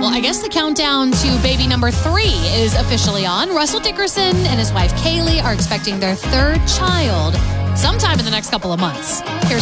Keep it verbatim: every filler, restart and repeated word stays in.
Well, I guess the countdown to baby number three is officially on. Russell Dickerson and his wife Kaylee are expecting their third child sometime in the next couple of months. Here's